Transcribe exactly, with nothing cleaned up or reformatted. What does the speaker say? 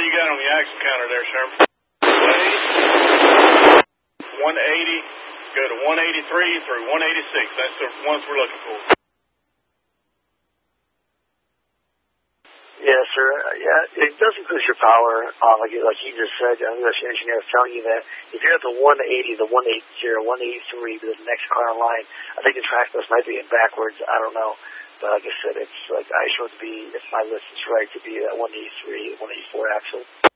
you got on the axle counter there, Sherman? one eighty, go to one eighty-three through one eighty-six. That's the ones we're looking for. Yeah, sir. Yeah, it does increase your power. Um, like, like you just said, I think the engineer was telling you that if you're at the one eighty, the one eighty, one eighty-three, the next car in line, I think the track list might be in backwards. I don't know. But like I said, it's like I showed to be, if my list is right, to be a one eighty-three, one eighty-four axle.